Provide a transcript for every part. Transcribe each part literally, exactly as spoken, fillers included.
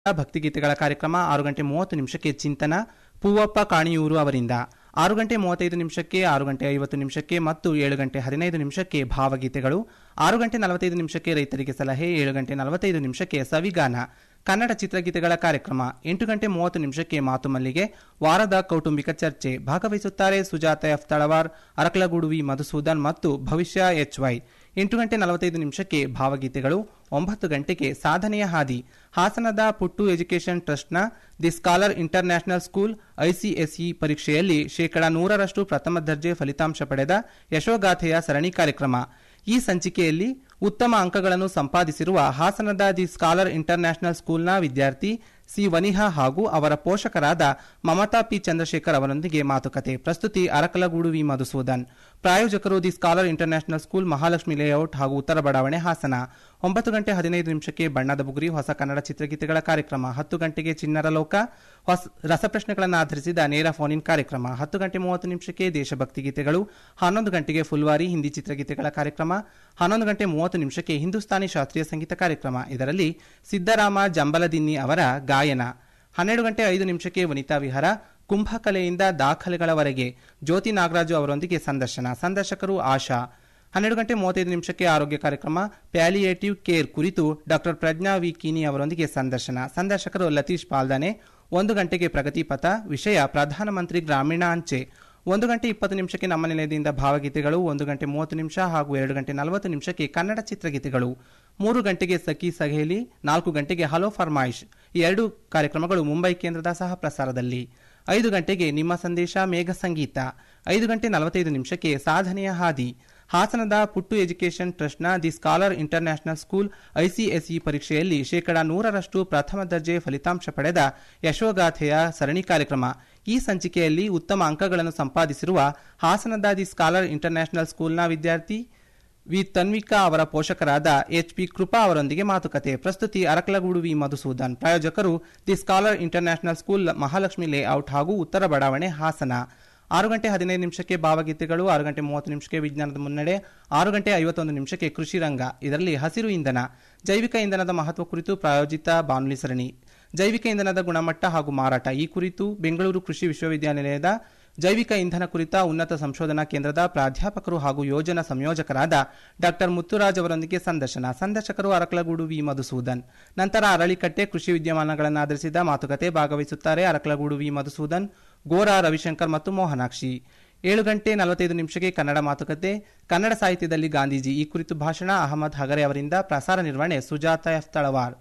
ಭಕ್ತಿಗೀತೆಗಳ ಕಾರ್ಯಕ್ರಮ ಆರು ಗಂಟೆ ಮೂವತ್ತು ನಿಮಿಷಕ್ಕೆ ಚಿಂತನ ಪೂವಪ್ಪ ಕಾಣಿಯೂರು ಅವರಿಂದ, ಆರು ಗಂಟೆ ಮೂವತ್ತೈದು ನಿಮಿಷಕ್ಕೆ, ಆರು ಗಂಟೆ ಐವತ್ತು ನಿಮಿಷಕ್ಕೆ ಮತ್ತು ಏಳು ಗಂಟೆ ಹದಿನೈದು ನಿಮಿಷಕ್ಕೆ ಭಾವಗೀತೆಗಳು, ಆರು ಗಂಟೆ ನಲವತ್ತೈದು ನಿಮಿಷಕ್ಕೆ ರೈತರಿಗೆ ಸಲಹೆ, ಏಳು ಗಂಟೆ ನಲವತ್ತೈದು ನಿಮಿಷಕ್ಕೆ ಸವಿಗಾನ ಕನ್ನಡ ಚಿತ್ರಗೀತೆಗಳ ಕಾರ್ಯಕ್ರಮ, ಎಂಟು ಗಂಟೆ ಮೂವತ್ತು ನಿಮಿಷಕ್ಕೆ ಮಾತು ಮಲ್ಲಿಗೆ ವಾರದ ಕೌಟುಂಬಿಕ ಚರ್ಚೆ. ಭಾಗವಹಿಸುತ್ತಾರೆ ಸುಜಾತ ಎಫ್ ತಳವಾರ್, ಅರಕಲಗೂಡು ವಿ ಮಧುಸೂದನ್ ಮತ್ತು ಭವಿಷ್ಯ ಎಚ್ ವೈ. ಎಂಟು ಗಂಟೆ ನಲವತ್ತೈದು ನಿಮಿಷಕ್ಕೆ ಭಾವಗೀತೆಗಳು, ಒಂಬತ್ತು ಗಂಟೆಗೆ ಸಾಧನೆಯ ಹಾದಿ ಹಾಸನದ ಪುಟ್ಟು ಎಜುಕೇಷನ್ ಟ್ರಸ್ಟ್ನ the scholar inter national school ICSE ಪರೀಕ್ಷೆಯಲ್ಲಿ ಶೇಕಡಾ ನೂರರಷ್ಟು ಪ್ರಥಮ ದರ್ಜೆ ಫಲಿತಾಂಶ ಪಡೆದ ಯಶೋಗಾಥೆಯ ಸರಣಿ ಕಾರ್ಯಕ್ರಮ. ಈ ಸಂಚಿಕೆಯಲ್ಲಿ ಉತ್ತಮ ಅಂಕಗಳನ್ನು ಸಂಪಾದಿಸಿರುವ ಹಾಸನದ ದಿ ಸ್ಕಾಲರ್ ಇಂಟರ್ ನ್ಯಾಷನಲ್ ಸ್ಕೂಲ್ನ ವಿದ್ಯಾರ್ಥಿ ಸಿ ವನಿಹಾ ಹಾಗೂ ಅವರ ಪೋಷಕರಾದ ಮಮತಾ ಪಿ ಚಂದ್ರಶೇಖರ್ ಅವರೊಂದಿಗೆ ಮಾತುಕತೆ. ಪ್ರಸ್ತುತಿ ಅರಕಲಗೂಡು ವಿ ಮಧುಸೂದನ್. ಪ್ರಾಯೋಜಕರು the scholar inter national school, Mahalakshmi layout ಹಾಗೂ ಉತ್ತರ ಬಡಾವಣೆ, ಹಾಸನ. ಒಂಬತ್ತು ಗಂಟೆ ಹದಿನೈದು ನಿಮಿಷಕ್ಕೆ ಬಣ್ಣದ ಬುಗುರಿ ಹೊಸ ಕನ್ನಡ ಚಿತ್ರಗೀತೆಗಳ ಕಾರ್ಯಕ್ರಮ. ಹತ್ತು ಗಂಟೆಗೆ ಚಿನ್ನರ ಲೋಕ ಹೊಸ ರಸಪ್ರಶ್ನೆಗಳನ್ನು ಆಧರಿಸಿದ ನೇರ ಫೋನ್ ಇನ್ ಕಾರ್ಯಕ್ರಮ. ಹತ್ತು ಗಂಟೆ ಮೂವತ್ತು ನಿಮಿಷಕ್ಕೆ ದೇಶಭಕ್ತಿ ಗೀತೆಗಳು. ಹನ್ನೊಂದು ಗಂಟೆಗೆ ಫುಲ್ವಾರಿ ಹಿಂದಿ ಚಿತ್ರಗೀತೆಗಳ ಕಾರ್ಯಕ್ರಮ. ಹನ್ನೊಂದು ಗಂಟೆ ಮೂವತ್ತು ನಿಮಿಷಕ್ಕೆ ಹಿಂದೂಸ್ತಾನಿ ಶಾಸ್ತ್ರೀಯ ಸಂಗೀತ ಕಾರ್ಯಕ್ರಮ. ಇದರಲ್ಲಿ ಸಿದ್ದರಾಮ ಜಂಬಲದಿನ್ನಿ ಅವರ ಗಾಯನ. ಹನ್ನೆರಡು ಗಂಟೆ ಐದು ನಿಮಿಷಕ್ಕೆ ವನಿತಾ ವಿಹಾರ, ಕುಂಭಕಲೆಯಿಂದ ದಾಖಲೆಗಳವರೆಗೆ ಜ್ಯೋತಿ ನಾಗರಾಜು ಅವರೊಂದಿಗೆ ಸಂದರ್ಶನ. ಸಂದರ್ಶಕರು ಆಶಾ. ಹನ್ನೆರಡು ಗಂಟೆ ಮೂವತ್ತೈದು ನಿಮಿಷಕ್ಕೆ ಆರೋಗ್ಯ ಕಾರ್ಯಕ್ರಮ ಪ್ಯಾಲಿಯೇಟಿವ್ ಕೇರ್ ಕುರಿತು ಡಾಕ್ಟರ್ ಪ್ರಜ್ಞಾ ವಿ ಕೀನಿ ಅವರೊಂದಿಗೆ ಸಂದರ್ಶನ. ಸಂದರ್ಶಕರು ಲತೀಶ್ ಪಾಲ್ದಾನೆ. ಒಂದು ಗಂಟೆಗೆ ಪ್ರಗತಿ ಪಥ, ವಿಷಯ ಪ್ರಧಾನಮಂತ್ರಿ ಗ್ರಾಮೀಣ ಅಂಚೆ. ಒಂದು ಗಂಟೆ ಇಪ್ಪತ್ತು ನಿಮಿಷಕ್ಕೆ ನಮ್ಮ ನಿಲಯದಿಂದ ಭಾವಗೀತೆಗಳು. ಒಂದು ಗಂಟೆ ಮೂವತ್ತು ನಿಮಿಷ ಹಾಗೂ ಎರಡು ಗಂಟೆ ನಲವತ್ತು ನಿಮಿಷಕ್ಕೆ ಕನ್ನಡ ಚಿತ್ರಗೀತೆಗಳು. ಮೂರು ಗಂಟೆಗೆ ಸಖಿ ಸಹೇಲಿ, ನಾಲ್ಕು ಗಂಟೆಗೆ ಹಲೋ ಫರ್ಮಾಯಿಶ್. ಈ ಎರಡು ಕಾರ್ಯಕ್ರಮಗಳು ಮುಂಬೈ ಕೇಂದ್ರದ ಸಹ ಪ್ರಸಾರದಲ್ಲಿ. ಐದು ಗಂಟೆಗೆ ನಿಮ್ಮ ಸಂದೇಶ ಮೇಘ ಸಂಗೀತ. ಐದು ಗಂಟೆ ನಲವತ್ತೈದು ನಿಮಿಷಕ್ಕೆ ಸಾಧನೆಯ ಹಾದಿ ಹಾಸನದ ಪುಟ್ಟು ಎಜುಕೇಷನ್ ಟ್ರಸ್ಟ್ನ the scholar inter national school ICSE ಪರೀಕ್ಷೆಯಲ್ಲಿ ಶೇಕಡಾ ನೂರರಷ್ಟು ಪ್ರಥಮ ದರ್ಜೆ ಫಲಿತಾಂಶ ಪಡೆದ ಯಶೋಗಾಥೆಯ ಸರಣಿ ಕಾರ್ಯಕ್ರಮ. ಈ ಸಂಚಿಕೆಯಲ್ಲಿ ಉತ್ತಮ ಅಂಕಗಳನ್ನು ಸಂಪಾದಿಸಿರುವ ಹಾಸನದ ದಿ ಸ್ಕಾಲರ್ ಇಂಟರ್ ನ್ಯಾಷನಲ್ ಸ್ಕೂಲ್ನ ವಿದ್ಯಾರ್ಥಿ ವಿ ತನ್ವಿಕಾ ಅವರ ಪೋಷಕರಾದ ಎಚ್ ಪಿ ಕೃಪಾ ಅವರೊಂದಿಗೆ ಮಾತುಕತೆ. ಪ್ರಸ್ತುತಿ ಅರಕಲಗೂಡು ವಿ ಮಧುಸೂದನ್. ಪ್ರಾಯೋಜಕರು the scholar inter national school, Mahalakshmi layout ಹಾಗೂ ಉತ್ತರ ಬಡಾವಣೆ, ಹಾಸನ. ಆರು ಗಂಟೆ ಹದಿನೈದು ನಿಮಿಷಕ್ಕೆ ಭಾವಗೀತೆಗಳು. ಆರು ಗಂಟೆ ಮೂವತ್ತು ನಿಮಿಷಕ್ಕೆ ವಿಜ್ಞಾನದ ಮುನ್ನಡೆ. ಆರು ಗಂಟೆ ಐವತ್ತೊಂದು ನಿಮಿಷಕ್ಕೆ ಕೃಷಿ ರಂಗ. ಇದರಲ್ಲಿ ಹಸಿರು ಇಂಧನ, ಜೈವಿಕ ಇಂಧನದ ಮಹತ್ವ ಕುರಿತು ಪ್ರಾಯೋಜಿತ ಬಾನುಲಿ ಸರಣಿ. ಜೈವಿಕ ಇಂಧನದ ಗುಣಮಟ್ಟ ಹಾಗೂ ಮಾರಾಟ ಈ ಕುರಿತು ಬೆಂಗಳೂರು ಕೃಷಿ ವಿಶ್ವವಿದ್ಯಾನಿಲಯದ ಜೈವಿಕ ಇಂಧನ ಕುರಿತ ಉನ್ನತ ಸಂಶೋಧನಾ ಕೇಂದ್ರದ ಪ್ರಾಧ್ಯಾಪಕರು ಹಾಗೂ ಯೋಜನಾ ಸಂಯೋಜಕರಾದ ಡಾಕ್ಟರ್ ಮುತ್ತುರಾಜ್ ಅವರೊಂದಿಗೆ ಸಂದರ್ಶನ. ಸಂದರ್ಶಕರು ಅರಕಲಗೂಡು ವಿ ಮಧುಸೂದನ್. ನಂತರ ಅರಳಿಕಟ್ಟೆ ಕೃಷಿ ವಿದ್ಯಮಾನಗಳನ್ನು ಆಧರಿಸಿದ ಮಾತುಕತೆ. ಭಾಗವಹಿಸುತ್ತಾರೆ ಅರಕಲಗೂಡು ವಿ ಮಧುಸೂದನ್, ಗೋರಾ ರವಿಶಂಕರ್ ಮತ್ತು ಮೋಹನಾಕ್ಷಿ. ಏಳು ಗಂಟೆ ನಲವತ್ತೈದು ನಿಮಿಷಕ್ಕೆ ಕನ್ನಡ ಮಾತುಕತೆ. ಕನ್ನಡ ಸಾಹಿತ್ಯದಲ್ಲಿ ಗಾಂಧೀಜಿ ಈ ಕುರಿತು ಭಾಷಣ ಅಹಮದ್ ಹಗರೆ ಅವರಿಂದ. ಪ್ರಸಾರ ನಿರ್ವಹಣೆ ಸುಜಾತ ಎಫ್ ತಳವಾರ್.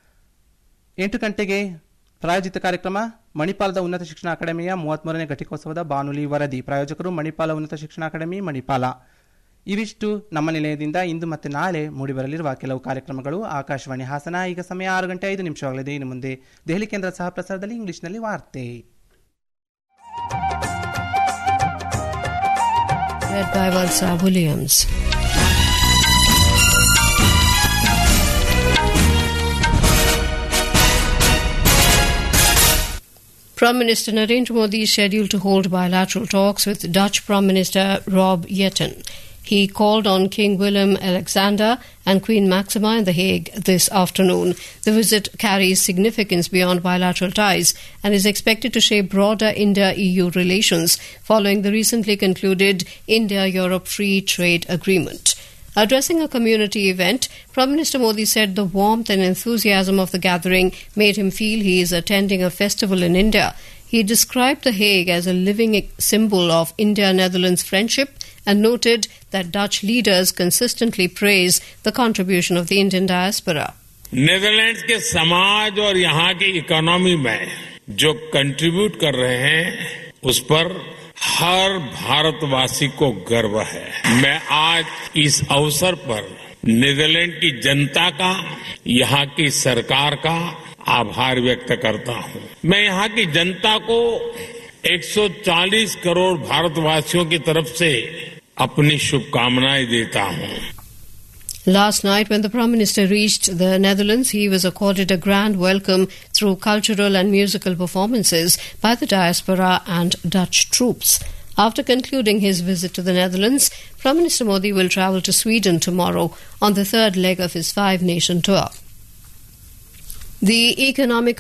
ಎಂಟು ಗಂಟೆಗೆ ಪ್ರಾಯೋಜಿತ ಕಾರ್ಯಕ್ರಮ ಮಣಿಪಾಲದ ಉನ್ನತ ಶಿಕ್ಷಣ ಅಕಾಡೆಮಿಯ ಮೂವತ್ಮೂರನೇ ಘಟಿಕೋತ್ಸವದ ಬಾನುಲಿ ವರದಿ. ಪ್ರಾಯೋಜಕರು ಮಣಿಪಾಲ ಉನ್ನತ ಶಿಕ್ಷಣ ಅಕಾಡೆಮಿ, ಮಣಿಪಾಲ. ಇವಿಷ್ಟು ನಮ್ಮ ನಿಲಯದಿಂದ ಇಂದು ಮತ್ತು ನಾಳೆ ಮೂಡಿಬರಲಿರುವ ಕೆಲವು ಕಾರ್ಯಕ್ರಮಗಳು. ಆಕಾಶವಾಣಿ ಹಾಸನ. ಈಗ ಸಮಯ ಆರು ಗಂಟೆ ಐದು ನಿಮಿಷವಾಗಲಿದೆ. ಇನ್ನು ಮುಂದೆ ದೆಹಲಿ ಕೇಂದ್ರ ಸಹ ಪ್ರಸಾರದಲ್ಲಿ ಇಂಗ್ಲಿಷ್ನಲ್ಲಿ ವಾರ್ತೆ. Read by Valsa Williams. Prime Minister Narendra Modi is scheduled to hold bilateral talks with Dutch Prime Minister Rob Jetten. He called on King Willem-Alexander and Queen Maxima in The Hague this afternoon. The visit carries significance beyond bilateral ties and is expected to shape broader India-E U relations following the recently concluded India-Europe Free Trade Agreement. Addressing a community event, Prime Minister Modi said the warmth and enthusiasm of the gathering made him feel he is attending a festival in India. He described The Hague as a living symbol of India-Netherlands friendship and noted that Dutch leaders consistently praise the contribution of the Indian diaspora. Netherlands के समाज और यहाँ की economy में जो contribute कर रहे हैं उस पर हर भारतवासी को गर्व है. मैं आज इस अवसर पर नीदरलैंड की जनता का, यहाँ की सरकार का आभार व्यक्त करता हूँ. मैं यहाँ की जनता को एक सौ चालीस करोड़ भारतवासियों की तरफ से अपनी शुभकामनाएं देता हूँ. Last night, when the Prime Minister reached the Netherlands, he was accorded a grand welcome through cultural and musical performances by the diaspora and Dutch troops. After concluding his visit to the Netherlands, Prime Minister Modi will travel to Sweden tomorrow on the third leg of his five-nation tour. The economic